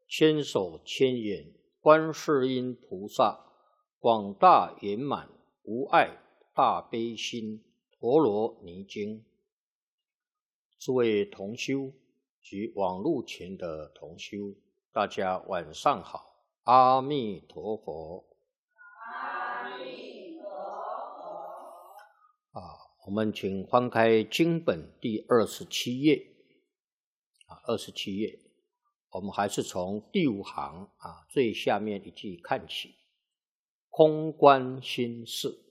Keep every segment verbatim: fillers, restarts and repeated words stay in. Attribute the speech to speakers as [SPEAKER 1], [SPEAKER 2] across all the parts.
[SPEAKER 1] 千手千眼观世音菩萨，广大圆满无碍大悲心陀罗尼经。诸位同修及网络前的同修，大家晚上好，阿弥陀佛。
[SPEAKER 2] 阿弥陀佛。
[SPEAKER 1] 啊，我们请翻开经本第二十七页，啊，二十七页，我们还是从第五行啊最下面一句看起，空观心事。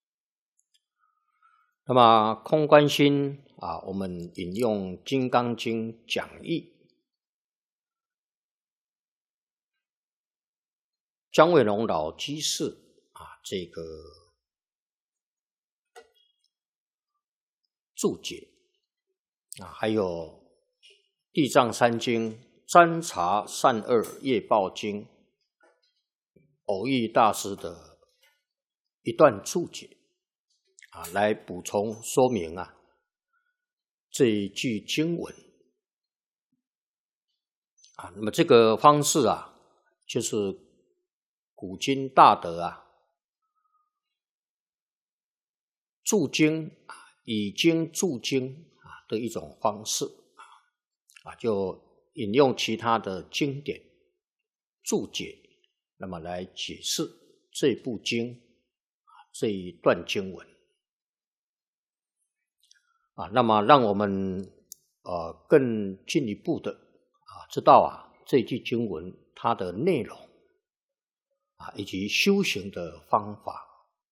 [SPEAKER 1] 那么空观心啊，我们引用《金刚经》讲义，姜维龙老居士啊这个注解啊，还有《地藏三经》占察善恶业报经偶益大师的一段注解啊，来补充说明啊这一句经文啊。那么这个方式啊，就是古今大德啊注经啊，以经注经啊的一种方式啊，就引用其他的经典注解，那么来解释这部经啊这一段经文啊，那么让我们呃更进一步的啊知道啊这句经文它的内容啊以及修行的方法。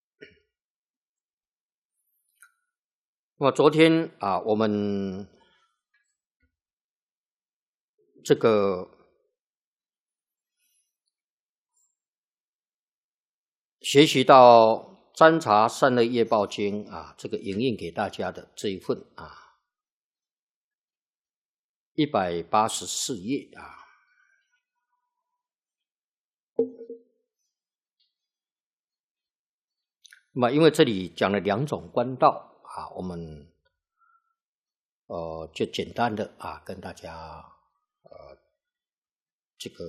[SPEAKER 1] 那么昨天啊我们这个学习到占察善恶业报经啊，这个引用给大家的这一份啊，一百八十四页啊。那么因为这里讲了两种观道啊，我们呃就简单的啊跟大家呃这个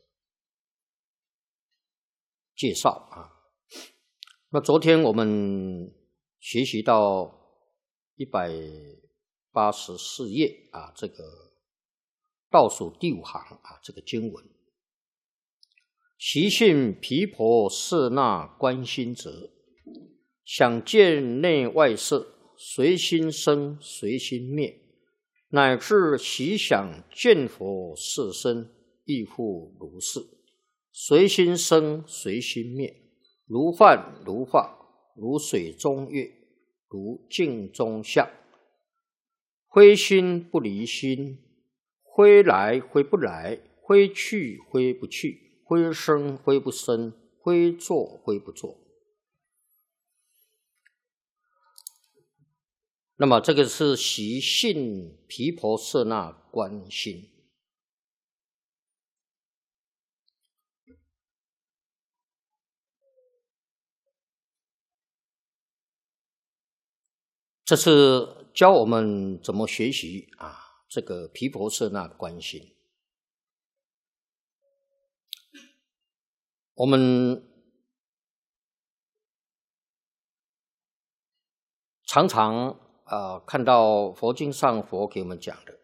[SPEAKER 1] 介绍啊。那昨天我们学习到一百八十四页啊，这个倒数第五行啊，这个经文，习性毗婆舍那观心者，想见内外色，随心生，随心灭，乃至习想见佛色身，亦复如是，随心生，随心灭。如幻如化，如水中月，如镜中像，挥心不离心，挥来挥不来，挥去挥不去，挥生挥不生，挥作挥不作。那么这个是习性毗婆舍那观心。这是教我们怎么学习啊这个毗婆舍那观心。我们常常啊看到佛经上佛给我们讲的